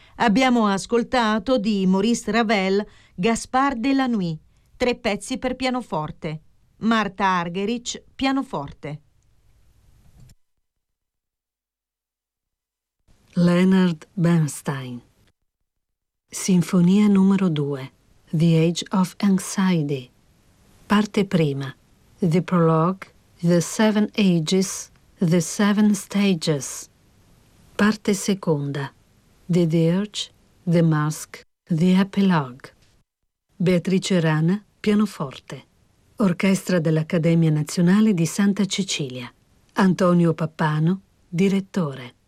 Abbiamo ascoltato di Maurice Ravel Gaspard de la Nuit, 3 pezzi per pianoforte. Marta Argerich, pianoforte. Leonard Bernstein. Sinfonia numero 2, The Age of Anxiety. Parte prima, The Prologue, The Seven Ages, The Seven Stages. Parte seconda, The Dirge, The Mask, The Epilogue. Beatrice Rana, pianoforte. Orchestra dell'Accademia Nazionale di Santa Cecilia. Antonio Pappano, direttore.